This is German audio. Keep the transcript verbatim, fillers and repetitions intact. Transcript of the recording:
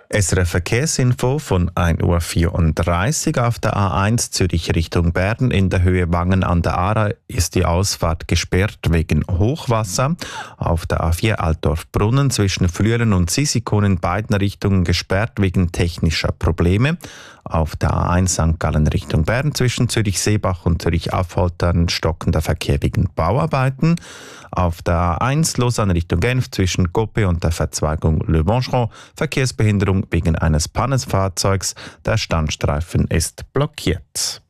S R F Verkehrsinfo von ein Uhr vierunddreißig auf der A eins Zürich Richtung Bern. In der Höhe Wangen an der Aare ist die Ausfahrt gesperrt wegen Hochwasser. Auf der A vier Altdorf-Brunnen zwischen Flüelen und Sisikon in beiden Richtungen gesperrt wegen technischer Probleme. Auf der A eins Sankt Gallen Richtung Bern zwischen Zürich-Seebach und Zürich-Affoltern stockender Verkehr wegen Bauarbeiten. Auf der A eins Lausanne Richtung Genf zwischen Coppe und der Verzweigung Le Boncheron Verkehrsbehinderung wegen eines Pannenfahrzeugs. Der Standstreifen ist blockiert.